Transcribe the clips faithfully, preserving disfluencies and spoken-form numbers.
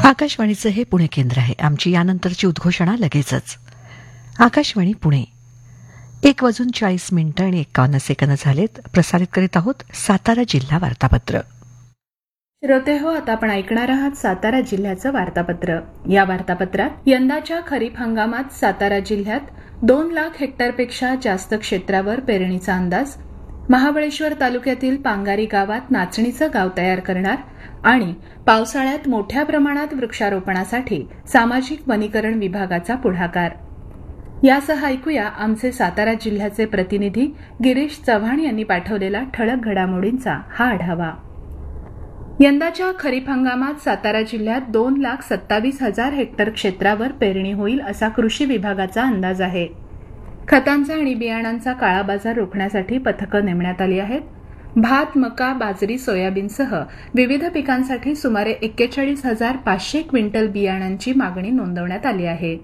आकाशवाणीचं हे पुणे केंद्र आहे. आमची यानंतरची उद्घोषणा लगेचच. आकाशवाणी पुणे. एक वाजून चाळीस मिनिटं आणि एकावन्न सेकंद झालेत. प्रसारित करीत आहोत सातारा जिल्हा वार्तापत्र. श्रोते हो, आता आपण ऐकणार आहात सातारा जिल्ह्याचं वार्तापत्र. या वार्तापत्रात यंदाच्या खरीप हंगामात सातारा जिल्ह्यात दोन लाख हेक्टरपेक्षा जास्त क्षेत्रावर पेरणीचा अंदाज, महाबळेश्वर तालुक्यातील पांगारी गावात नाचणीचं गाव तयार करणार आणि पावसाळ्यात मोठ्या प्रमाणात वृक्षारोपणासाठी सामाजिक वनीकरण विभागाचा पुढाकार. यासह ऐकूया आमचे सातारा जिल्ह्याचे प्रतिनिधी गिरीश चव्हाण यांनी पाठवलेला ठळक घडामोडींचा हा आढावा. यंदाच्या खरीप हंगामात सातारा जिल्ह्यात दोन लाख सत्तावीस हजार हेक्टर क्षेत्रावर पेरणी होईल असा कृषी विभागाचा अंदाज आहे. खतांचा आणि बियाणांचा काळा बाजार रोखण्यासाठी पथकं नेमण्यात आली आहेत. भात, मका, बाजरी, सोयाबीनसह विविध पिकांसाठी सुमारे एक्केचाळीस हजार पाचशे क्विंटल बियाणांची मागणी नोंदवण्यात आली आहे.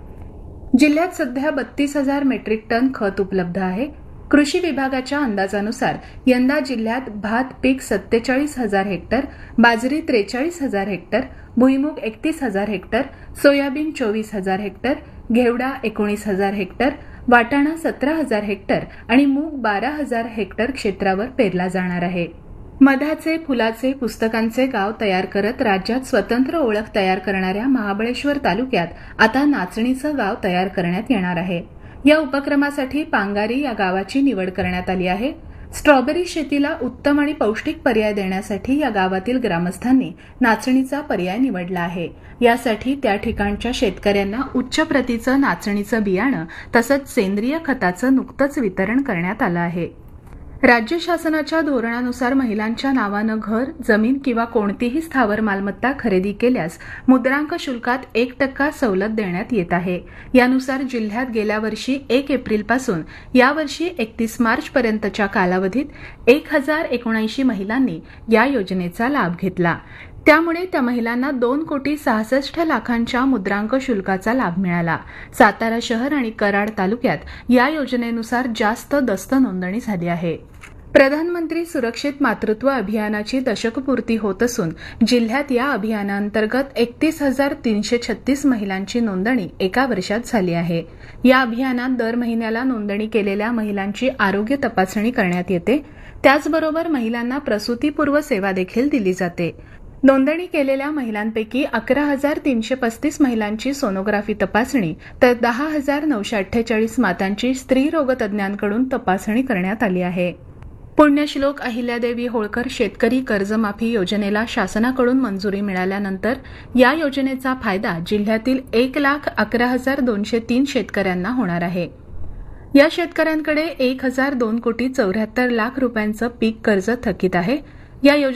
जिल्ह्यात सध्या बत्तीस हजार मेट्रिक टन खत उपलब्ध आहे. कृषी विभागाच्या अंदाजानुसार यंदा जिल्ह्यात भात पीक सत्तेचाळीस हजार हेक्टर, बाजरी त्रेचाळीस हजार हेक्टर, भुईमूग एकतीस हजार हेक्टर, सोयाबीन चोवीस हजार हेक्टर, घेवडा एकोणीस हजार हेक्टर, वाटाणा सतरा हजार हेक्टर आणि मूग बारा हजार हेक्टर क्षेत्रावर पेरला जाणार आहे. मधाचे, फुलाचे, पुस्तकांचे गाव तयार करत राज्यात स्वतंत्र ओळख तयार करणाऱ्या महाबळेश्वर तालुक्यात आता नाचणीचं गाव तयार करण्यात येणार आहे. या उपक्रमासाठी पांगारी या गावाची निवड करण्यात आली आहे. स्ट्रॉबेरी शेतीला उत्तम आणि पौष्टिक पर्याय देण्यासाठी या गावातील ग्रामस्थांनी नाचणीचा पर्याय निवडला आहे. यासाठी त्या ठिकाणच्या शेतकऱ्यांना उच्च प्रतीचं नाचणीचं बियाणं तसंच सेंद्रिय खताचं नुकतंच वितरण करण्यात आलं आहे. राज्य शासनाच्या धोरणानुसार महिलांच्या नावानं घर, जमीन किंवा कोणतीही स्थावर मालमत्ता खरेदी केल्यास मुद्रांक शुल्कात एक टक्का सवलत देण्यात येत आहे. यानुसार जिल्ह्यात गेल्या वर्षी एक एप्रिलपासून यावर्षी एकतीस मार्च पर्यंतच्या कालावधीत एक हजार एकोणऐंशी महिलांनी या योजनेचा लाभ घेतला. त्यामुळे त्या महिलांना दोन कोटी सहासष्ट लाखांच्या मुद्रांक शुल्काचा लाभ मिळाला. सातारा शहर आणि कराड तालुक्यात या योजनेनुसार जास्त दस्त नोंदणी झाली आहे. प्रधानमंत्री सुरक्षित मातृत्व अभियानाची दशकपूर्ती होत असून जिल्ह्यात या अभियानांतर्गत एकतीस हजार तीनशे छत्तीस महिलांची नोंदणी एका वर्षात झाली आहे. या अभियानात दर महिन्याला नोंदणी केलेल्या महिलांची आरोग्य तपासणी करण्यात येते. त्याचबरोबर महिलांना प्रसूतीपूर्व सेवा देखील दिली जाते. नोंदणी केलेल्या महिलांपैकी अकरा हजार तीनशे पस्तीस महिलांची सोनोग्राफी तपासणी तर दहा हजार नऊशे अठ्ठेचाळीस मातांची स्त्रीरोग तज्ज्ञांकडून तपासणी करण्यात आली आहे. पुण्यश्लोक अहिल्यादेवी होळकर शेतकरी कर्जमाफी योजनेला शासनाकडून मंजुरी मिळाल्यानंतर या योजनेचा फायदा जिल्ह्यातील एक लाख अकरा हजार दोनशे तीन शेतकऱ्यांना होणार आहे. या शेतकऱ्यांकडे एक हजार दोन कोटी चौऱ्याहत्तर लाख रुपयांचं पीक कर्ज थकीत आहे. या